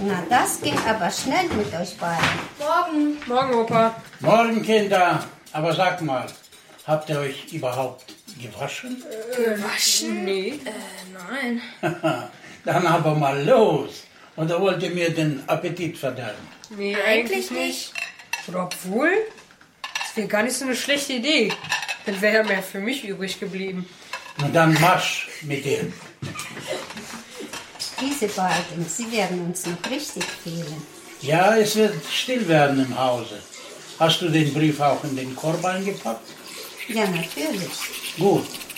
Na, das ging aber schnell mit euch beiden. Morgen. Morgen, Opa. Morgen, Kinder. Aber sag mal, habt ihr euch überhaupt gewaschen? Gewaschen? Nee. Nein. Dann aber mal los. Oder wollt ihr mir den Appetit verderben? Nee, Eigentlich nicht. Oder obwohl, das wäre gar nicht so eine schlechte Idee. Dann wäre ja mehr für mich übrig geblieben. Na dann Marsch mit dir. Diese beiden, sie werden uns noch richtig fehlen. Ja, es wird still werden im Hause. Hast du den Brief auch in den Korb eingepackt? Ja, natürlich. Gut.